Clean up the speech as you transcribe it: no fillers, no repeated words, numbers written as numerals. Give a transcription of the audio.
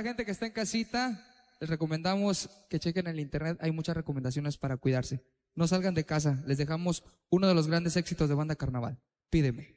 gente que está en casita, les recomendamos que chequen en el internet, hay muchas recomendaciones para cuidarse. No salgan de casa, les dejamos uno de los grandes éxitos de Banda Carnaval, Pídeme.